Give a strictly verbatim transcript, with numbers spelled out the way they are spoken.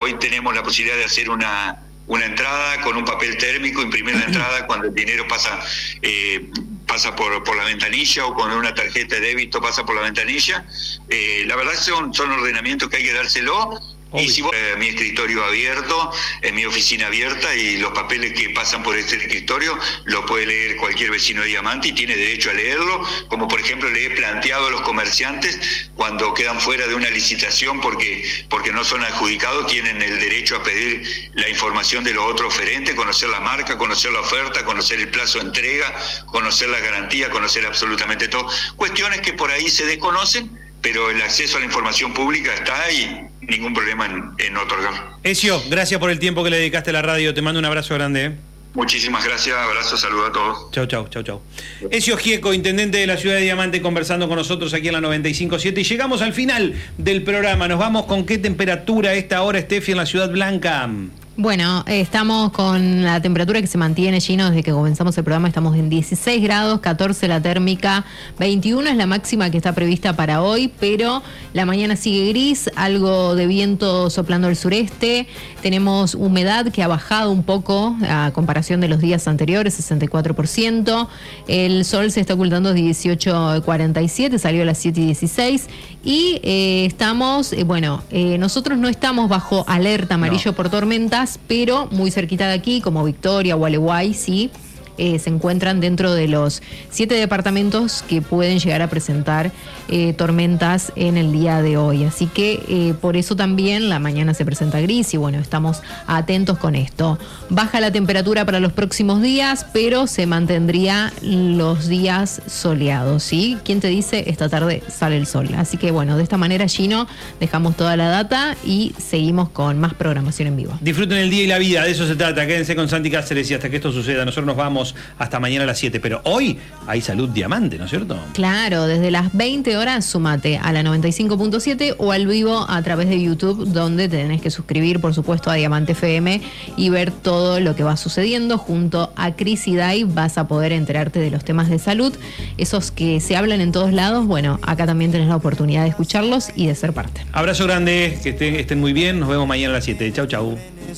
hoy tenemos la posibilidad de hacer una, una entrada con un papel térmico, imprimir la entrada cuando el dinero pasa eh, pasa por, por la ventanilla, o cuando una tarjeta de débito pasa por la ventanilla. Eh, la verdad son, son ordenamientos que hay que dárselo. Obvio. Y si vos, eh, mi escritorio abierto, en mi oficina abierta, y los papeles que pasan por este escritorio lo puede leer cualquier vecino de Diamante y tiene derecho a leerlo, como por ejemplo le he planteado a los comerciantes cuando quedan fuera de una licitación porque, porque no son adjudicados, tienen el derecho a pedir la información de los otros oferentes, conocer la marca, conocer la oferta, conocer el plazo de entrega, conocer la garantía, conocer absolutamente todo. Cuestiones que por ahí se desconocen, pero el acceso a la información pública está y ningún problema en, en otorgar. Ezio, gracias por el tiempo que le dedicaste a la radio. Te mando un abrazo grande. ¿eh? Muchísimas gracias, abrazo, saludo a todos. Chau, chau, chau, chau. Ezio Gieco, intendente de la ciudad de Diamante, conversando con nosotros aquí en la noventa y cinco punto siete. Y llegamos al final del programa. Nos vamos con qué temperatura a esta hora, Steffi, en la Ciudad Blanca. Bueno, estamos con la temperatura que se mantiene, Gino, desde que comenzamos el programa. Estamos en dieciséis grados, catorce la térmica, veintiuno es la máxima que está prevista para hoy, pero la mañana sigue gris, algo de viento soplando al sureste. Tenemos humedad que ha bajado un poco a comparación de los días anteriores, sesenta y cuatro por ciento. El sol se está ocultando a dieciocho cuarenta y siete, salió a las siete y dieciséis. Y eh, estamos, eh, bueno, eh, nosotros no estamos bajo alerta amarillo no. por tormentas, pero muy cerquita de aquí, como Victoria, Gualeguay, sí, eh, se encuentran dentro de los siete departamentos que pueden llegar a presentar eh, tormentas en el día de hoy. Así que eh, por eso también la mañana se presenta gris y bueno, estamos atentos con esto. Baja la temperatura para los próximos días, pero se mantendría los días soleados, ¿sí? ¿Quién te dice? Esta tarde sale el sol. Así que bueno, de esta manera, Gino, dejamos toda la data y seguimos con más programación en vivo. Disfruten el día y la vida, de eso se trata. Quédense con Santi Cáceres y hasta que esto suceda. Nosotros nos vamos hasta mañana a las siete, pero hoy hay Salud Diamante, ¿no es cierto? Claro, desde las veinte horas sumate a la noventa y cinco punto siete o al vivo a través de YouTube, donde tenés que suscribir, por supuesto, a Diamante F M y ver todo lo que va sucediendo. Junto a Cris y Dai vas a poder enterarte de los temas de salud, esos que se hablan en todos lados. Bueno, acá también tenés la oportunidad de escucharlos y de ser parte. Abrazo grande, que estén, estén muy bien, nos vemos mañana a las siete. Chau, chau.